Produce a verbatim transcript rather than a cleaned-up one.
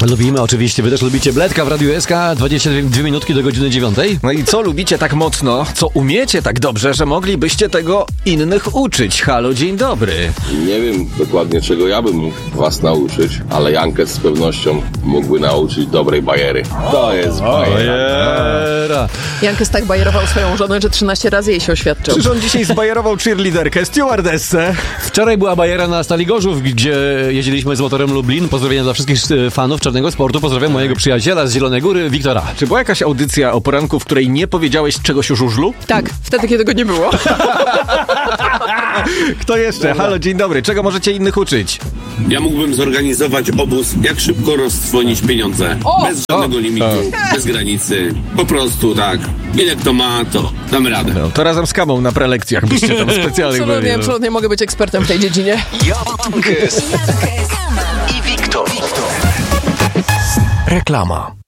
Lubimy oczywiście, wy też lubicie Bledka w Radiu S K, dwadzieścia dwie minutki do godziny dziewiątej. No i co lubicie tak mocno, co umiecie tak dobrze, że moglibyście tego innych uczyć? Halo, dzień dobry. Nie wiem dokładnie, czego ja bym mógł was nauczyć, ale Jankę z pewnością mógłby nauczyć dobrej bajery. To jest bajera. Jankes tak bajerował swoją żonę, że trzynaście razy jej się oświadczył. Czyż on dzisiaj zbajerował cheerleaderkę, stewardessę? Wczoraj była bajera na Stali Gorzów, gdzie jeździliśmy z motorem Lublin. Pozdrowienia dla wszystkich fanów czarnego sportu. Pozdrawiam mojego przyjaciela z Zielonej Góry, Wiktora. Czy była jakaś audycja o poranku, w której nie powiedziałeś czegoś o żużlu? Tak, wtedy, kiedy go nie było. Kto jeszcze? Dobra. Halo, dzień dobry. Czego możecie innych uczyć? Ja mógłbym zorganizować obóz, jak szybko rozdzwonić pieniądze. O! Bez żadnego O! limitu, O! bez granicy. Po prostu tak. Ile kto ma, to damy radę. No, to razem z Kamą na prelekcjach byście tam specjalnie byli. Absolutnie, absolutnie mogę być ekspertem w tej dziedzinie. Jankes i Wiktor. Reklama.